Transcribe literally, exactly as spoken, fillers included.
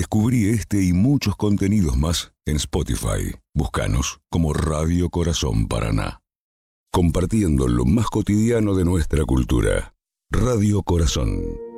Descubrí este y muchos contenidos más en Spotify. Búscanos como Radio Corazón Paraná. Compartiendo lo más cotidiano de nuestra cultura. Radio Corazón.